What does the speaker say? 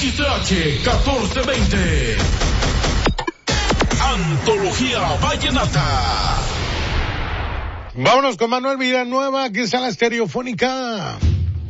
XH 1420. Antología Vallenata. Vámonos con Manuel Villanueva, aquí está la Estereofónica.